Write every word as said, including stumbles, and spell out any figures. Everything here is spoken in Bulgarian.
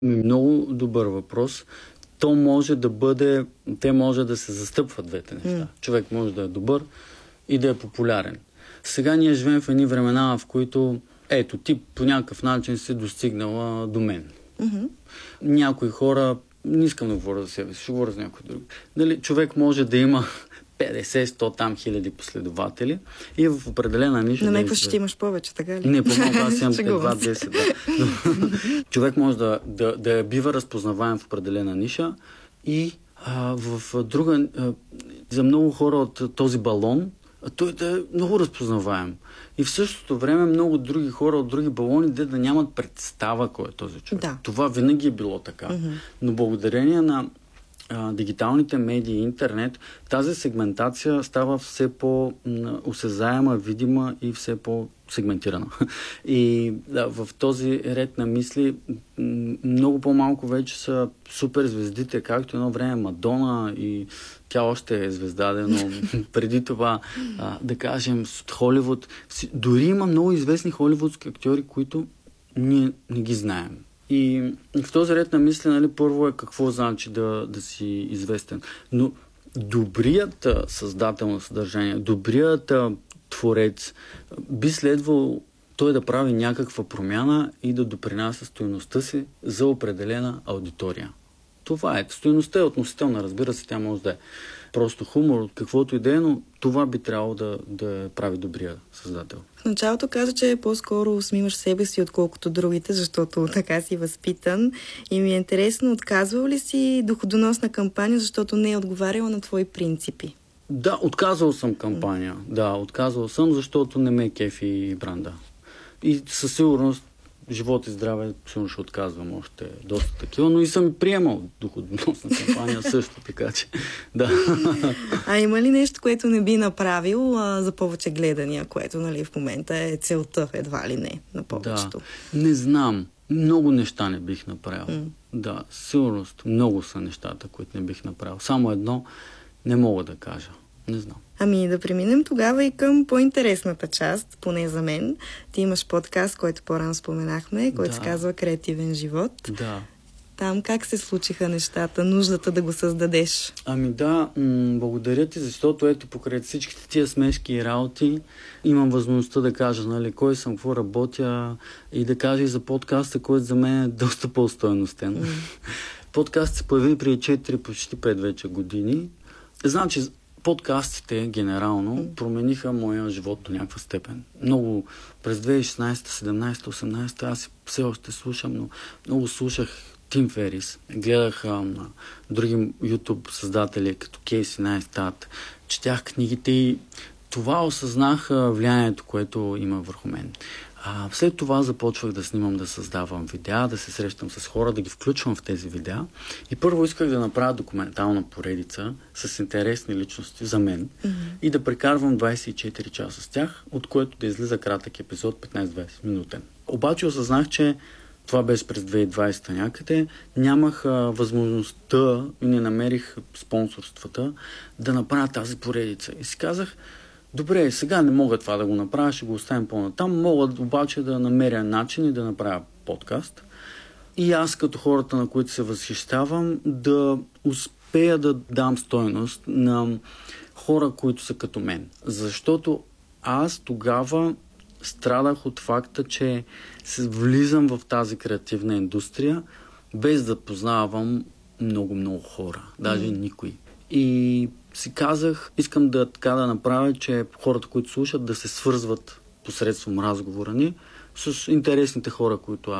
Много добър въпрос. То може да бъде, те може да се застъпват двете неща. Mm. Човек може да е добър и да е популярен. Сега ние живеем в едни времена, в които ето, ти по някакъв начин си достигнала до мен. Mm-hmm. Някои хора, не искам да говоря за себе си, ще говоря за някой друг. Дали, човек може да има петдесет сто там хиляди последователи и в определена ниша... Но някакво ще имаш повече, така ли? Не, по-малко аз имам едва десет. Да. Човек може да, да, да бива разпознаваем в определена ниша и а, в друга... А, за много хора от този балон той да е много разпознаваем. И в същото време много други хора от други балони де да нямат представа кой е този човек. Да. Това винаги е било така. Mm-hmm. Но благодарение на а, дигиталните медии и интернет, тази сегментация става все по-осезаема, видима и все по-сегментирана. И да, в този ред на мисли много по-малко вече са суперзвездите, както едно време Мадона и тя още е звезда, но преди това, а, да кажем, от Холивуд. Дори има много известни холивудски актьори, които ние не ги знаем. И в този ред на мисли, нали, първо е какво значи да, да си известен. Но добрият създател на съдържание, добрият творец би следвал той да прави някаква промяна и да допринася стойността си за определена аудитория. Това е. Стойността е относителна, разбира се, тя може да е просто хумор, каквото и да е, но това би трябвало да, да прави добрия създател. В началото каза, че по-скоро снимаш себе си, отколкото другите, защото така си възпитан. И ми е интересно, отказвал ли си доходоносна кампания, защото не е отговаряла на твои принципи? Да, отказвал съм кампания. Mm. Да, отказвал съм, защото не ме кефи бранда. И със сигурност живот и здраве, сигурно ще отказвам още доста такива, но и съм приемал доходоносна кампания също, така че да. А има ли нещо, което не би направил а, за повече гледания, което, нали, в момента е целта, едва ли не, на повечето? Да, не знам. Много неща не бих направил. Mm. Да, сигурност. Много са нещата, които не бих направил. Само едно не мога да кажа. Не знам. Ами да преминем тогава и към по-интересната част, поне за мен. Ти имаш подкаст, който по-рано споменахме, който да. се казва Креативен живот. Да. Там как се случиха нещата, нуждата да го създадеш? Ами да, м- благодаря ти, защото ето покрай всичките тия смешки и работи имам възможността да кажа, нали, кой съм, какво работя и да кажа и за подкаста, който за мен е доста по-стойностен. Mm. Подкаст се появи преди четири, почти пет вече години. Значи, подкастите генерално mm. промениха моя живот до някаква степен. Много през две хиляди и шестнадесета, седемнадесета, осемнадесета аз все още слушам, но много слушах Тим Ферис. Гледах а, на други YouTube създатели, като Кейси Найстат. Четях книгите и това осъзнах а, влиянието, което има върху мен. А, след това започвах да снимам, да създавам видеа, да се срещам с хора, да ги включвам в тези видеа. И първо исках да направя документална поредица с интересни личности за мен mm-hmm. и да прекарвам двадесет и четири часа с тях, от което да излиза кратък епизод петнадесет-двадесет минутен. Обаче осъзнах, че това беше през две хиляди и двадесета някъде, нямах а, възможността и не намерих спонсорствата да направя тази поредица. И си казах, добре, сега не мога това да го направя, ще го оставим по-натам. Мога обаче да намеря начин и да направя подкаст. И аз, като хората, на които се възхищавам, да успея да дам стойност на хора, които са като мен. Защото аз тогава страдах от факта, че се влизам в тази креативна индустрия, без да познавам много-много хора. Даже mm. никой. И си казах, искам да така да направя, че хората, които слушат, да се свързват посредством разговора ни с интересните хора, които